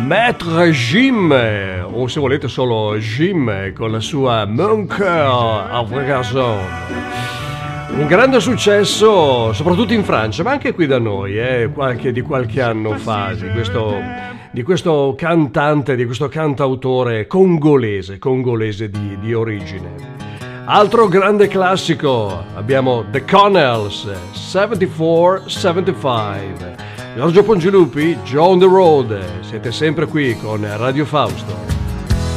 Maître Jim, o se volete solo Jim, con la sua Mon Cœur a Vregazon. Un grande successo soprattutto in Francia, ma anche qui da noi, di qualche anno fa, di questo cantante, di questo cantautore congolese di origine. Altro grande classico, abbiamo The Connells, 74-75. Giorgio Pongilupi, Joe on the Road, siete sempre qui con Radio Fausto.